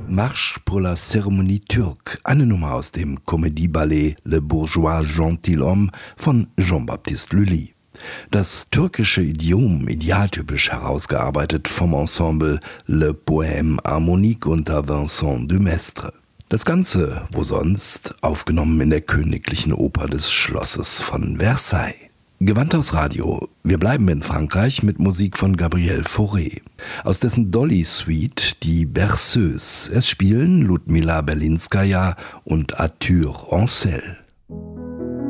Marche pour la Cérémonie turque, eine Nummer aus dem Comédie-Ballet Le Bourgeois Gentilhomme von Jean-Baptiste Lully. Das türkische Idiom idealtypisch herausgearbeitet vom Ensemble Le Poème Harmonique unter Vincent Dumestre. Das Ganze, wo sonst, aufgenommen in der Königlichen Oper des Schlosses von Versailles. Gewandhaus Radio. Wir bleiben in Frankreich mit Musik von Gabriel Fauré. Aus dessen Dolly-Suite die Berceuse. Es spielen Ludmila Berlinskaja und Arthur Ancel.